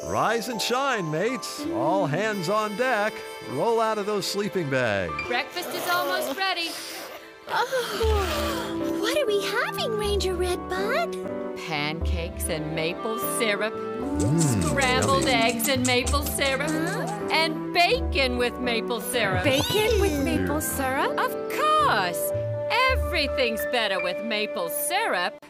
Rise and shine, mates. All hands on deck. Roll out of those sleeping bags. Breakfast is almost ready. Oh, what are we having, Ranger Redbud? Pancakes and maple syrup, scrambled eggs and maple syrup, and bacon with maple syrup. Bacon with maple syrup? Of course! Everything's better with maple syrup.